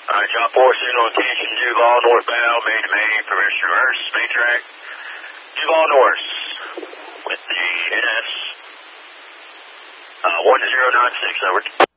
Alright, John 4, signal location, Duval, northbound, main to main, permission reverse, main track. Duval North, with the NS, 1096, over.